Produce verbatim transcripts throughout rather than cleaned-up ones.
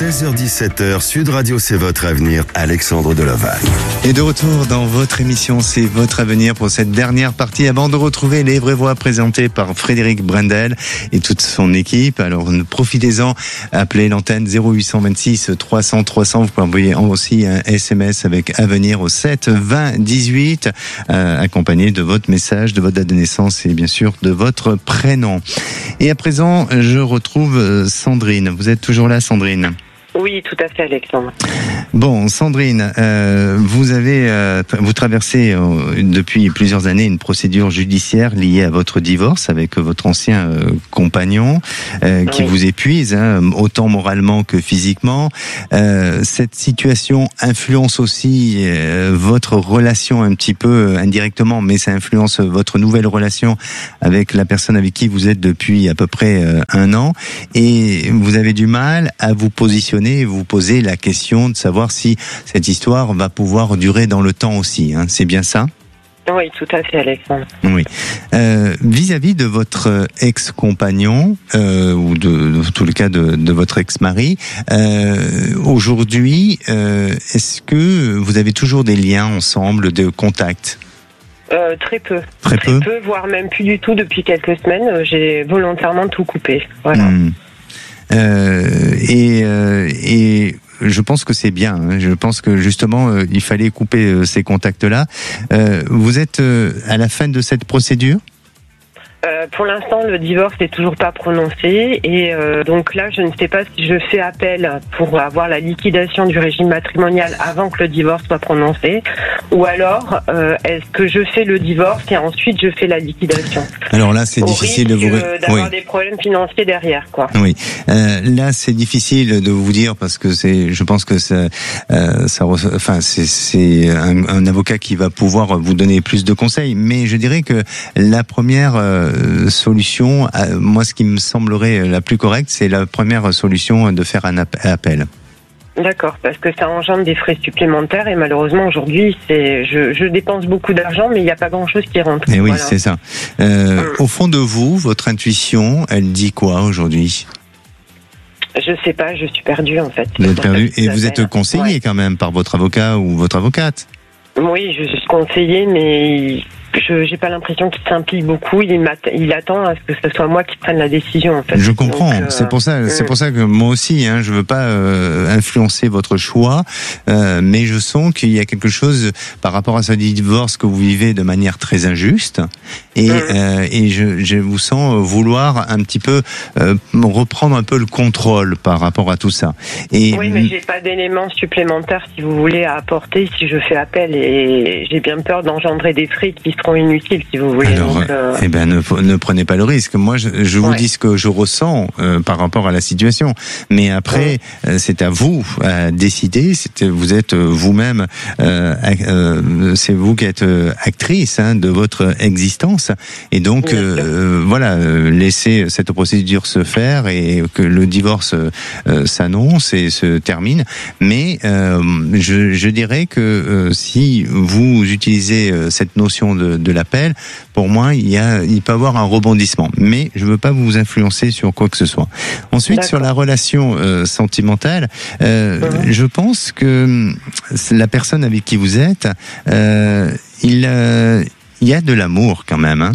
seize heures dix-sept heures, Sud Radio, c'est votre avenir, Alexandre Delovac. Et de retour dans votre émission, c'est votre avenir pour cette dernière partie avant de retrouver les vraies voix présentées par Frédéric Brendel et toute son équipe. Alors profitez-en, appelez l'antenne zéro huit cent vingt-six trois cents trois cents. Vous pouvez envoyer aussi un S M S avec avenir au sept vingt dix-huit, euh, accompagné de votre message, de votre date de naissance et bien sûr de votre prénom. Et à présent, je retrouve Sandrine. Vous êtes toujours là, Sandrine ? Oui, tout à fait, Alexandre. Bon, Sandrine, euh, vous avez, euh, vous traversez euh, depuis plusieurs années une procédure judiciaire liée à votre divorce avec votre ancien euh, compagnon, euh, qui oui. vous épuise, hein, autant moralement que physiquement. Euh, cette situation influence aussi euh, votre relation un petit peu indirectement, mais ça influence votre nouvelle relation avec la personne avec qui vous êtes depuis à peu près euh, un an, et vous avez du mal à vous positionner et vous poser la question de savoir si cette histoire va pouvoir durer dans le temps aussi, hein. C'est bien ça ? Oui, tout à fait, Alexandre. Oui. Euh, vis-à-vis de votre ex-compagnon, euh, ou de, de tout le cas de, de votre ex-mari, euh, aujourd'hui, euh, est-ce que vous avez toujours des liens ensemble, de contact ? Euh, très peu. Très, très peu, peu, voire même plus du tout depuis quelques semaines. J'ai volontairement tout coupé. Voilà. Mmh. Euh, et, euh, et je pense que c'est bien. Hein. Je pense que justement, euh, il fallait couper euh, ces contacts-là. Euh, vous êtes euh, à la fin de cette procédure ? Euh, pour l'instant, le divorce n'est toujours pas prononcé et euh, donc là, je ne sais pas si je fais appel pour avoir la liquidation du régime matrimonial avant que le divorce soit prononcé, ou alors euh, est-ce que je fais le divorce et ensuite je fais la liquidation. Alors là, c'est difficile de vous euh, d'avoir oui. des problèmes financiers derrière, quoi. Oui, euh, là, c'est difficile de vous dire parce que c'est, je pense que ça, euh, ça, enfin, c'est, c'est un, un avocat qui va pouvoir vous donner plus de conseils, mais je dirais que la première euh, solution, moi ce qui me semblerait la plus correcte, c'est la première solution de faire un appel. D'accord, parce que ça engendre des frais supplémentaires et malheureusement aujourd'hui, c'est, je, je dépense beaucoup d'argent, mais il n'y a pas grand-chose qui rentre. Et oui, voilà. C'est ça. Euh, hum. Au fond de vous, votre intuition, elle dit quoi aujourd'hui ? Je sais pas, je suis perdue en fait. Vous êtes perdue et vous êtes appelle. conseillé ouais. quand même par votre avocat ou votre avocate ? Oui, je suis conseillée, mais je j'ai pas l'impression qu'il s'implique beaucoup. Il, il attend à ce que ce soit moi qui prenne la décision. En fait. Je comprends. Donc, euh, c'est pour ça. C'est euh, pour ça que moi aussi, hein, je veux pas euh, influencer votre choix, euh, mais je sens qu'il y a quelque chose par rapport à ce divorce que vous vivez de manière très injuste, et euh, euh, et je, je vous sens vouloir un petit peu euh, reprendre un peu le contrôle par rapport à tout ça. Et oui, mais j'ai pas d'éléments supplémentaires, si vous voulez, à apporter si je fais appel, et j'ai bien peur d'engendrer des frais qui seront inutiles, si vous voulez. Alors, donc, euh... eh ben, ne, ne prenez pas le risque. Moi, je, je vous ouais. dis ce que je ressens euh, par rapport à la situation. Mais après, ouais. euh, c'est à vous à décider. C'est, vous êtes vous-même, euh, euh, c'est vous qui êtes actrice hein, de votre existence. Et donc, euh, voilà, euh, laissez cette procédure se faire et que le divorce euh, s'annonce et se termine. Mais euh, je, je dirais que euh, si vous utilisez euh, cette notion de de l'appel, pour moi, il y a, il peut y avoir un rebondissement. Mais je veux pas vous influencer sur quoi que ce soit. Ensuite, D'accord. sur la relation euh, sentimentale, euh, mmh. je pense que la personne avec qui vous êtes, euh, il, euh, il y a de l'amour quand même, hein.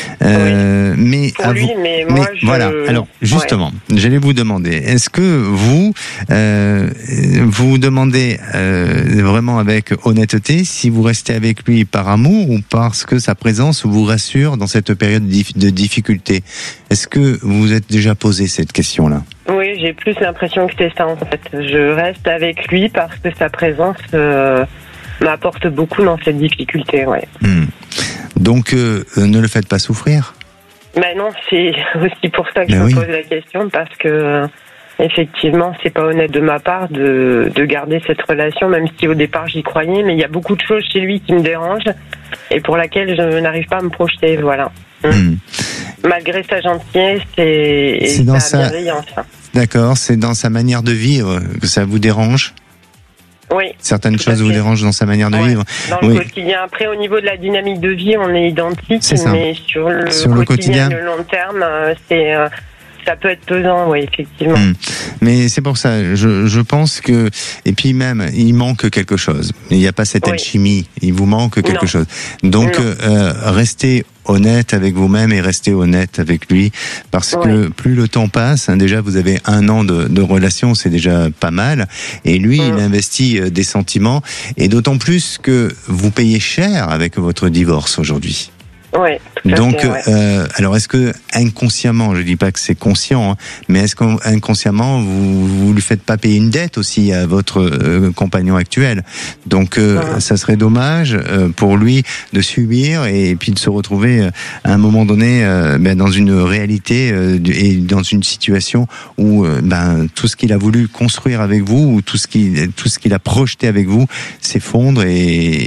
Euh, oui. mais, Pour lui, vous, mais moi, mais je... voilà. Alors, justement, ouais. j'allais vous demander, est-ce que vous, euh, vous vous demandez euh, vraiment avec honnêteté si vous restez avec lui par amour ou parce que sa présence vous rassure dans cette période de difficulté ? Est-ce que vous vous êtes déjà posé cette question-là ? Oui, j'ai plus l'impression que c'est ça en fait. Je reste avec lui parce que sa présence euh, m'apporte beaucoup dans cette difficulté, ouais. Mmh. Donc, euh, ne le faites pas souffrir. Ben non, c'est aussi pour ça que ben je me oui. pose la question, parce que euh, effectivement, c'est pas honnête de ma part de, de garder cette relation, même si au départ j'y croyais, mais il y a beaucoup de choses chez lui qui me dérangent et pour laquelle je n'arrive pas à me projeter, voilà. Mmh. Malgré sa gentillesse et, et sa sa... bienveillance. D'accord, c'est dans sa manière de vivre que ça vous dérange ? Oui. Certaines choses vous dérangent dans sa manière de ouais, vivre. Dans le oui. quotidien. Après, au niveau de la dynamique de vie, on est identique, c'est mais sur le, sur le quotidien, quotidien, le long terme, c'est, ça peut être pesant, oui, effectivement. Mmh. Mais c'est pour ça, je, je pense que, et puis même, il manque quelque chose. Il n'y a pas cette oui. alchimie, il vous manque quelque non. chose. Donc, euh, restez honnête avec vous-même et restez honnête avec lui, parce ouais. que plus le temps passe, hein, déjà vous avez un an de, de relation, c'est déjà pas mal, et lui mmh. il investit des sentiments, et d'autant plus que vous payez cher avec votre divorce aujourd'hui. Ouais, donc, fait, ouais. euh, alors est-ce que inconsciemment, je dis pas que c'est conscient, hein, mais est-ce qu'inconsciemment vous vous lui faites pas payer une dette aussi à votre euh, compagnon actuel? Donc, euh, ouais. ça serait dommage euh, pour lui de subir et puis de se retrouver euh, à un moment donné euh, ben, dans une réalité euh, et dans une situation où euh, ben tout ce qu'il a voulu construire avec vous, ou tout ce qu'il tout ce qu'il a projeté avec vous s'effondre et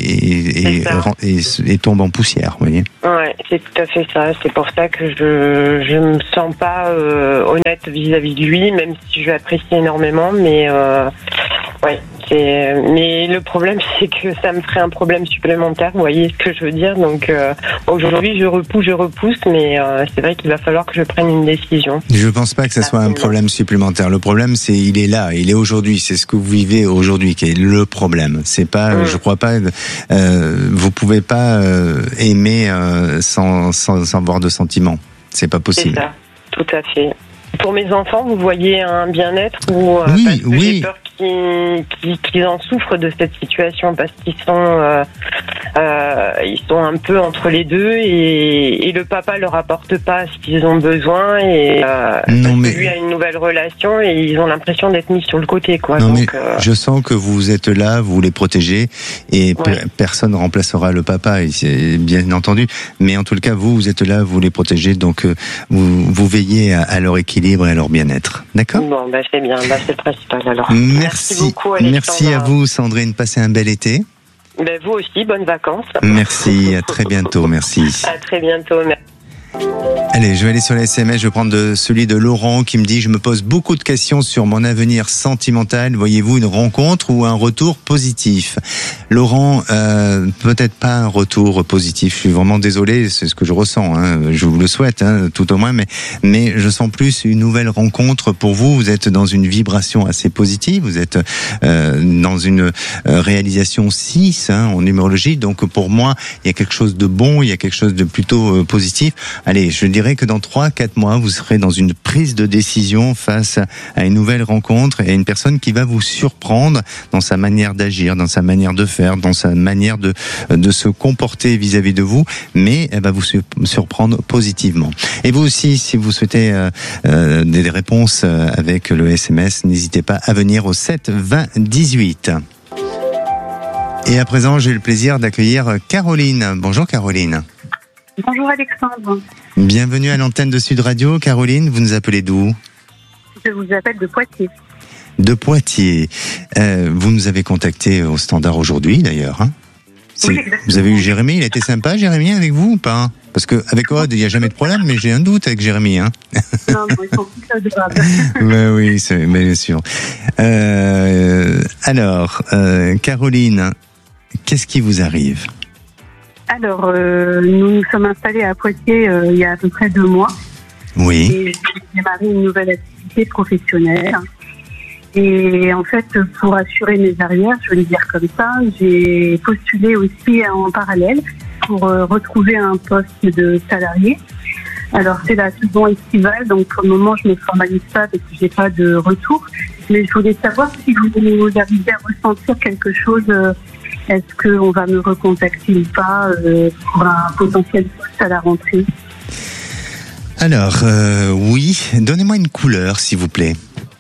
et, et, et, et tombe en poussière, vous voyez. Ouais, c'est tout à fait ça. C'est pour ça que je je me sens pas euh, honnête vis-à-vis de lui, même si je l'apprécie énormément. Mais euh, ouais, c'est. Mais le problème, c'est que ça me ferait un problème supplémentaire. Vous voyez ce que je veux dire? Donc euh, aujourd'hui, je repousse, je repousse, mais euh, c'est vrai qu'il va falloir que je prenne une décision. Je pense pas que ça soit un problème supplémentaire. Le problème, c'est il est là, il est aujourd'hui. C'est ce que vous vivez aujourd'hui qui est le problème. C'est pas, mmh. je crois pas. Euh, vous pouvez pas euh, aimer. Euh, Sans, sans, sans avoir de sentiments. C'est pas possible. C'est ça, tout à fait. Pour mes enfants, vous voyez un bien-être ou euh, oui, parce que oui. j'ai peur qu'ils, qu'ils, qu'ils en souffrent de cette situation parce qu'ils sont, euh, euh, ils sont un peu entre les deux et, et le papa leur apporte pas ce qu'ils ont besoin et euh, non, mais... lui a une nouvelle relation et ils ont l'impression d'être mis sur le côté, quoi. Non, Donc, mais euh... je sens que vous êtes là, vous les protégez et ouais. pe- personne ne remplacera le papa, c'est bien entendu. Mais en tout cas, vous, vous êtes là, vous les protégez, donc euh, vous, vous veillez à, à leur équilibre et à leur bien-être. D'accord ? Bon, bah c'est bien, bah c'est le principal alors. Merci, merci beaucoup, Alexandre. Merci à vous, Sandrine. Passez un bel été. Ben, vous aussi, bonnes vacances. Merci, à très bientôt, merci. À très bientôt, merci. Allez, je vais aller sur les S M S, je vais prendre de, celui de Laurent qui me dit « Je me pose beaucoup de questions sur mon avenir sentimental. Voyez-vous une rencontre ou un retour positif ?» Laurent, euh, peut-être pas un retour positif. Je suis vraiment désolé, c'est ce que je ressens. Hein. Je vous le souhaite, hein, tout au moins, mais, mais je sens plus une nouvelle rencontre pour vous. Vous êtes dans une vibration assez positive. Vous êtes euh, dans une euh, réalisation six hein, en numérologie. Donc pour moi, il y a quelque chose de bon, il y a quelque chose de plutôt euh, positif. Allez, je dirais que dans trois quatre mois, vous serez dans une prise de décision face à une nouvelle rencontre et à une personne qui va vous surprendre dans sa manière d'agir, dans sa manière de faire, dans sa manière de, de se comporter vis-à-vis de vous, mais elle va vous surprendre positivement. Et vous aussi, si vous souhaitez euh, euh, des réponses avec le S M S, n'hésitez pas à venir au sept vingt dix-huit. Et à présent, j'ai le plaisir d'accueillir Caroline. Bonjour Caroline. Bonjour Alexandre. Bienvenue à l'antenne de Sud Radio. Caroline, vous nous appelez d'où ? Je vous appelle de Poitiers. De Poitiers. Euh, vous nous avez contacté au standard aujourd'hui d'ailleurs. Hein oui, vous avez eu Jérémy, il a été sympa Jérémy avec vous ou pas ? Parce qu'avec Aude, il n'y a jamais de problème, mais j'ai un doute avec Jérémy. Hein non, non, ils sont tous adorables. ouais, oui, c'est, bien sûr. Euh, alors, euh, Caroline, qu'est-ce qui vous arrive ? Alors, euh, nous nous sommes installés à Poitiers euh, il y a à peu près deux mois. Oui. Et j'ai démarré une nouvelle activité professionnelle. Et en fait, pour assurer mes arrières, je vais le dire comme ça, j'ai postulé aussi en parallèle pour euh, retrouver un poste de salarié. Alors, c'est la saison estivale, donc pour le moment, je ne me formalise pas parce que j'ai pas de retour. Mais je voulais savoir si vous, vous arrivez à ressentir quelque chose. Euh, Est-ce qu'on va me recontacter ou pas euh, pour un potentiel poste à la rentrée ? Alors, euh, oui. Donnez-moi une couleur, s'il vous plaît.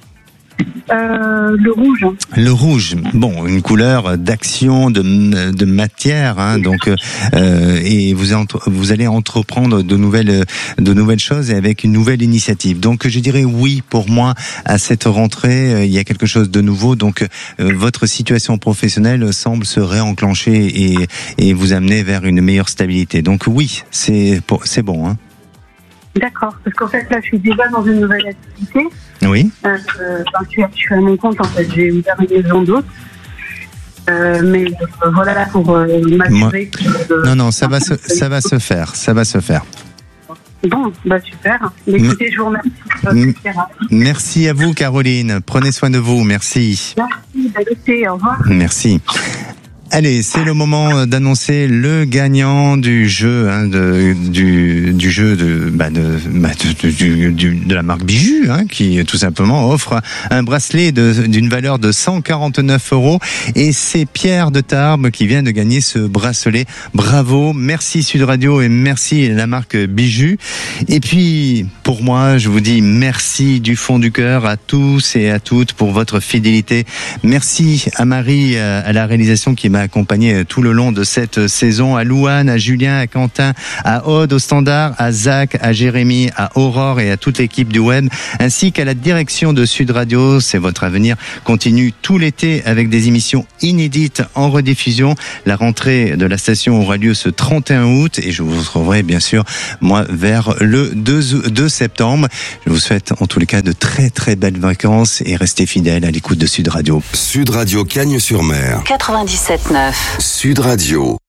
Euh, le rouge. Le rouge, bon, une couleur d'action, de, de matière, hein, donc euh, et vous, entre, vous allez entreprendre de nouvelles, de nouvelles choses et avec une nouvelle initiative. Donc, je dirais oui pour moi à cette rentrée. Euh, il y a quelque chose de nouveau. Donc, euh, votre situation professionnelle semble se réenclencher et, et vous amener vers une meilleure stabilité. Donc, oui, c'est, c'est bon. Hein. D'accord, parce qu'en fait là je suis déjà dans une nouvelle activité. Oui. Euh, enfin, je, suis, je suis à mon compte en fait, j'ai ouvert une maison d'hôtes. Euh, mais euh, voilà là pour euh, m'assurer Moi... que. Euh, non non, ça va se, ça va se faire, ça va se faire. Bon, bah super. Écoutez, je vous remercie. M- Merci à vous, Caroline. Prenez soin de vous. Merci. Merci, bah, écoutez, au revoir. Merci. Allez, c'est le moment d'annoncer le gagnant du jeu, hein, de, du, du jeu de, bah de, bah de, de, du, du, de la marque Bijou, hein, qui tout simplement offre un bracelet de, d'une valeur de cent quarante-neuf euros. Et c'est Pierre de Tarbes qui vient de gagner ce bracelet. Bravo, merci Sud Radio et merci la marque Bijou. Et puis, pour moi, je vous dis merci du fond du cœur à tous et à toutes pour votre fidélité. Merci à Marie à la réalisation qui m'a accompagné tout le long de cette saison, à Louane, à Julien, à Quentin, à Aude au standard, à Zach, à Jérémy, à Aurore et à toute l'équipe du web, ainsi qu'à la direction de Sud Radio. C'est votre avenir continue tout l'été avec des émissions inédites en rediffusion. La rentrée de la station aura lieu ce trente et un août et je vous retrouverai bien sûr moi vers le deux septembre. Je vous souhaite en tous les cas de très très belles vacances et restez fidèles à l'écoute de Sud Radio. Sud Radio Cagnes-sur-Mer. quatre-vingt-dix-sept neuf. Sud Radio.